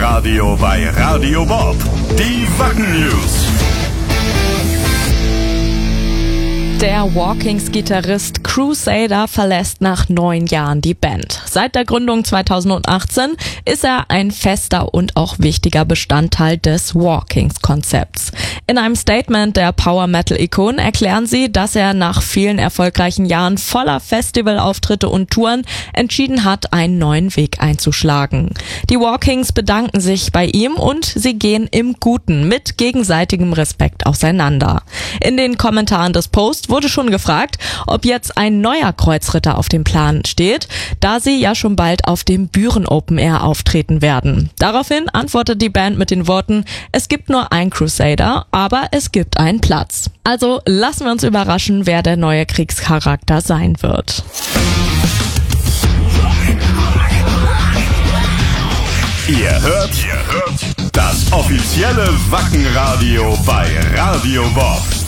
Wackenradio bei Radio Bob. Die Wacken News. Der Walkings-Gitarrist Crusader verlässt nach 9 Jahren die Band. Seit der Gründung 2018 ist er ein fester und auch wichtiger Bestandteil des Walkings-Konzepts. In einem Statement der Power-Metal-Ikonen erklären sie, dass er nach vielen erfolgreichen Jahren voller Festivalauftritte und Touren entschieden hat, einen neuen Weg einzuschlagen. Die Walkings bedanken sich bei ihm und sie gehen im Guten mit gegenseitigem Respekt auseinander. In den Kommentaren des Posts wurde schon gefragt, ob jetzt ein neuer Kreuzritter auf dem Plan steht, da sie ja schon bald auf dem Büren Open Air auftreten werden. Daraufhin antwortet die Band mit den Worten: Es gibt nur einen Crusader, aber es gibt einen Platz. Also lassen wir uns überraschen, wer der neue Kriegscharakter sein wird. Ihr hört das offizielle Wackenradio bei Radio Bob.